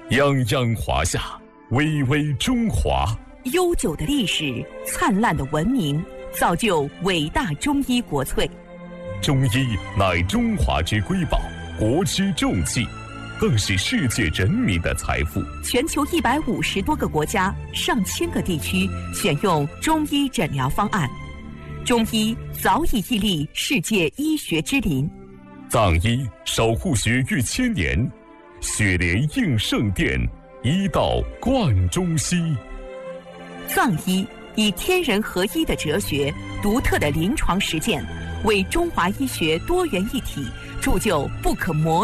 泱泱华夏，巍巍中华。 悠久的历史，灿烂的文明，造就伟大中医国粹。 中医乃中华之瑰宝，国之重器，更是世界人民的财富。 全球150多个国家、上千个地区选用中医诊疗方案，中医早已屹立世界医学之林。 藏医守护学逾1000年，雪莲应圣殿，医道贯中西。 藏医以天人合一的哲学、独特的临床实践，为中华医学多元一体铸就不可磨